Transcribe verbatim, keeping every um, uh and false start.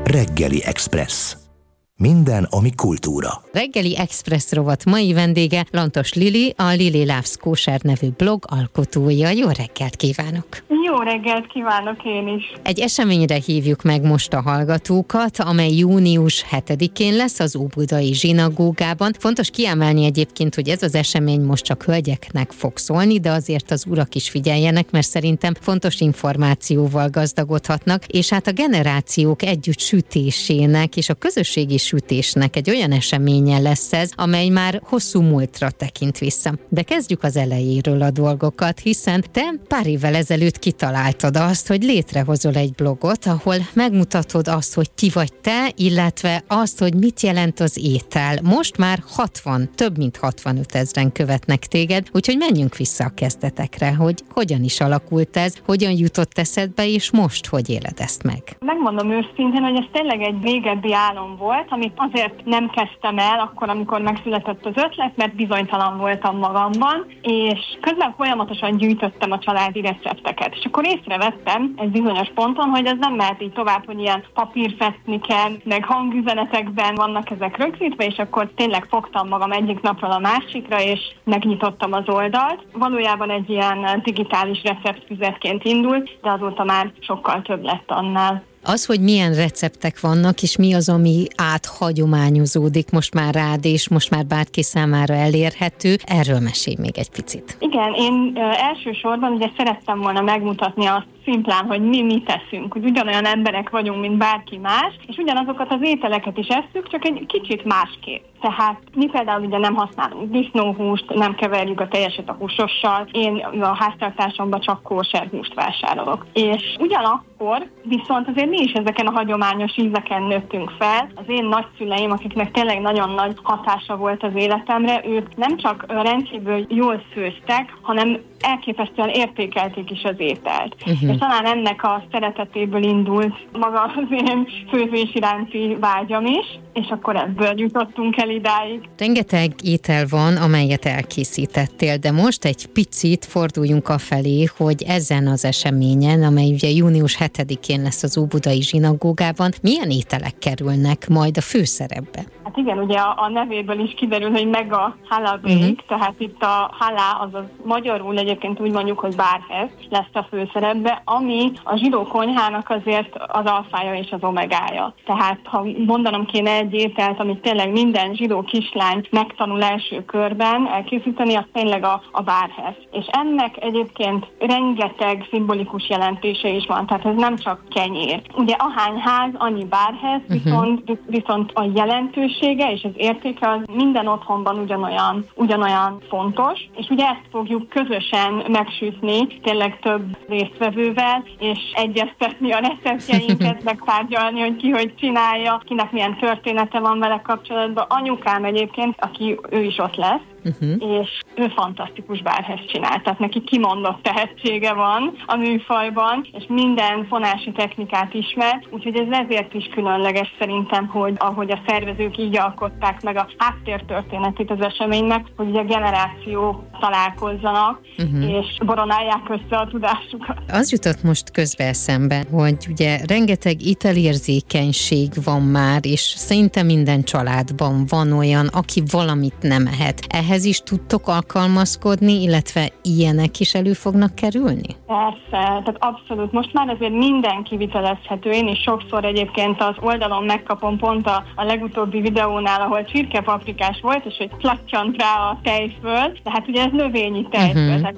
Reggeli Express. Minden, ami kultúra. Reggeli Express rovat mai vendége Lantos Lili, a Lili Loves Kosher nevű blog alkotója. Jó reggelt kívánok! Jó reggelt kívánok én is! Egy eseményre hívjuk meg most a hallgatókat, amely június hetedikén lesz az Óbudai Zsinagógában. Fontos kiemelni egyébként, hogy ez az esemény most csak hölgyeknek fog szólni, de azért az urak is figyeljenek, mert szerintem fontos információval gazdagodhatnak, és hát a generációk együtt sütésének és a közösségi sütésnek egy olyan eseménye lesz ez, amely már hosszú múltra tekint vissza. De kezdjük az elejéről a dolgokat, hiszen te pár évvel ezelőtt kitaláltad azt, hogy létrehozol egy blogot, ahol megmutatod azt, hogy ki vagy te, illetve azt, hogy mit jelent az étel. Most már hatvan, több mint hatvanöt ezren követnek téged, úgyhogy menjünk vissza a kezdetekre, hogy hogyan is alakult ez, hogyan jutott eszedbe, és most hogy éled ezt meg? Megmondom őszintén, hogy ez tényleg egy régebbi álom volt, amit azért nem kezdtem el akkor, amikor megszületett az ötlet, mert bizonytalan voltam magamban, és közben folyamatosan gyűjtöttem a családi recepteket. És akkor észrevettem egy bizonyos ponton, hogy ez nem mehet így tovább, hogy ilyen papírfeszniken, meg hangüzenetekben vannak ezek rögzítve, és akkor tényleg fogtam magam egyik napról a másikra, és megnyitottam az oldalt. Valójában egy ilyen digitális receptfüzetként indult, de azóta már sokkal több lett annál. Az, hogy milyen receptek vannak, és mi az, ami áthagyományozódik most már rád, és most már bárki számára elérhető, erről mesélj még egy picit. Igen, én ö, elsősorban ugye szerettem volna megmutatni azt szimplán, hogy mi mit teszünk, hogy ugyanolyan emberek vagyunk, mint bárki más, és ugyanazokat az ételeket is esszük, csak egy kicsit másképp. Tehát mi például ugye nem használunk disznóhúst, nem keverjük a teljeset a húsossal, én a háztartásomban csak kóser húst vásárolok. És ugyanakkor viszont azért mi is ezeken a hagyományos ízeken nőttünk fel. Az én nagyszüleim, akiknek tényleg nagyon nagy hatása volt az életemre, ők nem csak rendkívül jól főztek, hanem elképesztően értékelték is az ételt. Uh-huh. És talán ennek a szeretetéből indult maga az én főzés iránti vágyam is, és akkor ebből jutottunk el idáig. Rengeteg étel van, amelyet elkészítettél, de most egy picit forduljunk afelé, hogy ezen az eseményen, amely ugye június hetedikén lesz az Óbudai Zsinagógában, milyen ételek kerülnek majd a főszerepbe? Hát igen, ugye a, a nevéből is kiderül, hogy mega halal break, uh-huh. Tehát itt a halá, azaz magyarul egyébként úgy mondjuk, hogy bárhez lesz a főszerepbe, ami a zsidó konyhának azért az alfája és az omegája. Tehát ha mondanom kéne egy ételt, amit tényleg minden zsidó kislány megtanul első körben elkészíteni, az tényleg a, a bárhez. És ennek egyébként rengeteg szimbolikus jelentése is van, tehát ez nem csak kenyér. Ugye ahány ház, annyi bárhez, uh-huh. viszont, viszont a jelentősége és az értéke az minden otthonban ugyanolyan, ugyanolyan fontos, és ugye ezt fogjuk közösen megsütni, tényleg több résztvevővel, és egyeztetni a receptjeinket, megtárgyalni, hogy ki hogy csinálja, kinek milyen története van vele kapcsolatban. Anyukám egyébként, aki ő is ott lesz, uh-huh. és ő fantasztikus bárhez csinál, tehát neki kimondott tehetsége van a műfajban, és minden fonási technikát ismer, úgyhogy ez ezért is különleges szerintem, hogy ahogy a szervezők így alkották meg a háttértörténetét az eseménynek, hogy ugye generációk találkozzanak, uh-huh. és boronálják össze a tudásukat. Az jutott most közbe eszembe, hogy ugye rengeteg ítélérzékenység van már, és szinte minden családban van olyan, aki valamit nem ehet. Ehhez is tudtok alkalmazkodni, illetve ilyenek is elő fognak kerülni? Persze, tehát abszolút. Most már azért minden kivitelezhető. Én is sokszor egyébként az oldalon megkapom pont a, a legutóbbi videónál, ahol csirkepaprikás volt, és hogy plattyant rá a tejföl, de hát ugye ez növényi tejföl. Uh-huh.